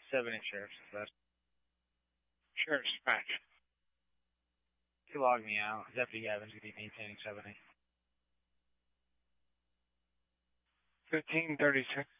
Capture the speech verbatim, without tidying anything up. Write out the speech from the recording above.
seventy, Sheriff. That's Sheriff Dispatch. You log me out. Deputy Gavin's going to be maintaining seventy. fifteen thirty-six.